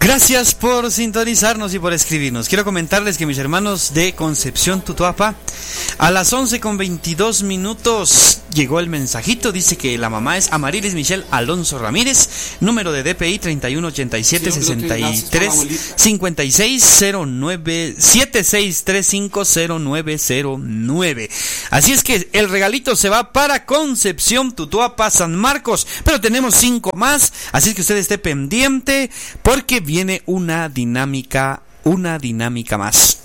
Gracias por sintonizarnos y por escribirnos. Quiero comentarles que mis hermanos de Concepción, Tutuapa, a las 11:22 llegó el mensajito. Dice que la mamá es Amarilis Michelle Alonso Ramírez, número de DPI 3187-63560976350909. Así es que el regalito se va para Concepción, Tutuapa, San Marcos, pero tenemos 5 más, así es que usted esté pendiente porque viene una dinámica más,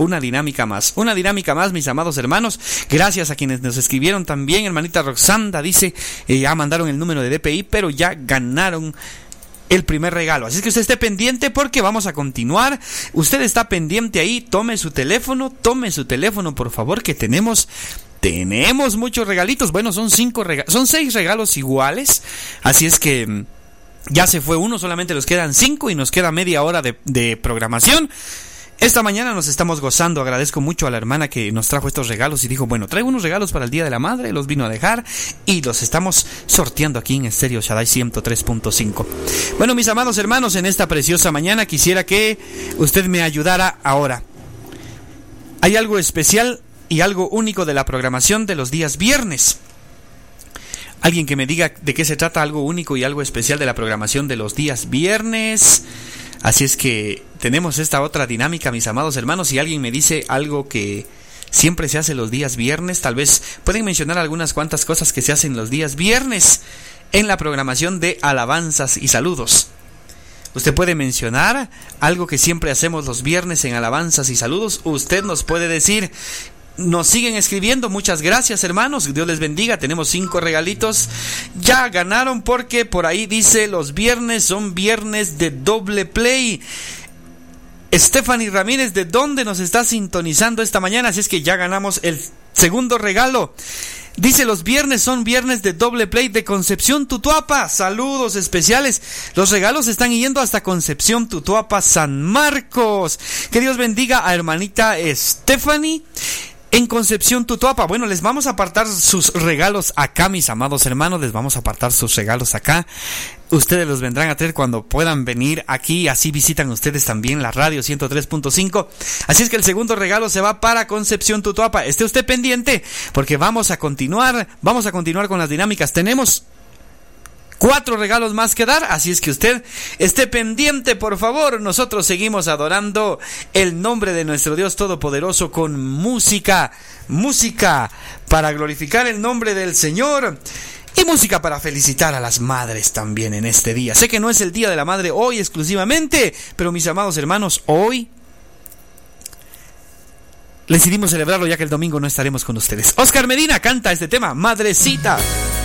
mis amados hermanos. Gracias a quienes nos escribieron también. Hermanita Roxanda dice, ya mandaron el número de DPI, pero ya ganaron el primer regalo. Así que usted esté pendiente porque vamos a continuar. Usted está pendiente ahí, tome su teléfono, por favor, que tenemos muchos regalitos. Bueno, son 6 regalos iguales. Así es que ya se fue uno, solamente nos quedan 5 y nos queda media hora de programación. Esta mañana nos estamos gozando. Agradezco mucho a la hermana que nos trajo estos regalos y dijo, bueno, traigo unos regalos para el Día de la Madre, los vino a dejar y los estamos sorteando aquí en Estéreo Shaddai 103.5. Bueno, mis amados hermanos, en esta preciosa mañana quisiera que usted me ayudara ahora. Hay algo especial y algo único de la programación de los días viernes. Alguien que me diga de qué se trata algo único y algo especial de la programación de los días viernes. Así es que tenemos esta otra dinámica, mis amados hermanos. Si alguien me dice algo que siempre se hace los días viernes, tal vez pueden mencionar algunas cuantas cosas que se hacen los días viernes en la programación de alabanzas y saludos. Usted puede mencionar algo que siempre hacemos los viernes en alabanzas y saludos. Usted nos puede decir. Nos siguen escribiendo, muchas gracias hermanos, Dios les bendiga. Tenemos 5 regalitos, ya ganaron porque por ahí dice los viernes son viernes de doble play. Stephanie Ramírez, ¿de dónde nos está sintonizando esta mañana? Así es que ya ganamos el segundo regalo. Dice los viernes son viernes de doble play de Concepción, Tutuapa. Saludos especiales. Los regalos están yendo hasta Concepción, Tutuapa, San Marcos. Que Dios bendiga a hermanita Stephanie en Concepción, Tutuapa. Bueno, les vamos a apartar sus regalos acá, mis amados hermanos. Les vamos a apartar sus regalos acá. Ustedes los vendrán a traer cuando puedan venir aquí. Así visitan ustedes también la radio 103.5. Así es que el segundo regalo se va para Concepción, Tutuapa. Esté usted pendiente porque vamos a continuar con las dinámicas. Tenemos 4 regalos más que dar, así es que usted esté pendiente, por favor. Nosotros seguimos adorando el nombre de nuestro Dios Todopoderoso con música para glorificar el nombre del Señor y música para felicitar a las madres también en este día. Sé que no es el Día de la Madre hoy exclusivamente, pero mis amados hermanos, hoy decidimos celebrarlo ya que el domingo no estaremos con ustedes. Oscar Medina canta este tema, Madrecita.